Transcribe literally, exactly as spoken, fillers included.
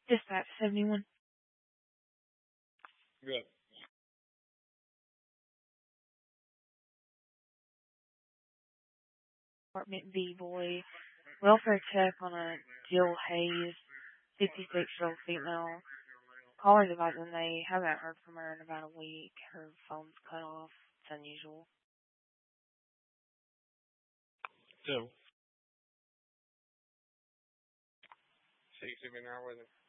Dispatch seventy-one. Good. Apartment V boy. Welfare check on a Jill Hayes, fifty-six-year-old female. Caller's advising they haven't heard from her in about a week. Her phone's cut off. It's unusual. So. So you should be now with it.